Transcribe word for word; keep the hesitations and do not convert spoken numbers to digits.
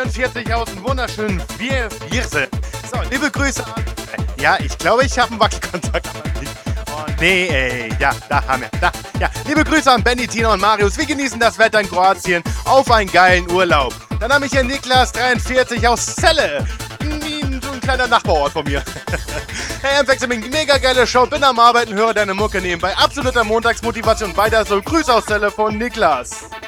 vierundvierzig aus dem wunderschönen Wir Vierse. So, liebe Grüße an... Ja, ich glaube, ich habe einen Wackelkontakt. Oh, nee, ey. Ja, da haben wir. Da. Ja, liebe Grüße an Benny, Tina und Marius. Wir genießen das Wetter in Kroatien. Auf einen geilen Urlaub. Dann habe ich hier Niklas, dreiundvierzig, aus Celle. So ein kleiner Nachbarort von mir. Hey, M F X, mega geile Show. Bin am Arbeiten, höre deine Mucke nebenbei. Absoluter Montagsmotivation. Weiter so. Grüße aus Celle von Niklas.